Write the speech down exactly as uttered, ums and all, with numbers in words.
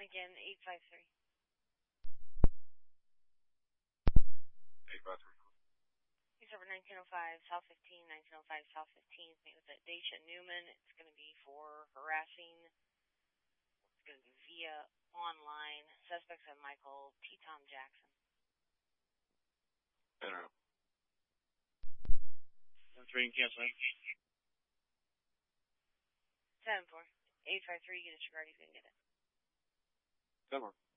Lincoln, eight five three. eight five three. He's over nineteen oh five, South fifteen, nineteen oh five, South fifteenth. Meet with Daisha Newman. It's going to be for harassing. It's going to be via online. Suspects are Michael T. Tom Jackson. I don't know. one three and cancel. seven four. eight five three, get a Chigardi, you can get it. seven four.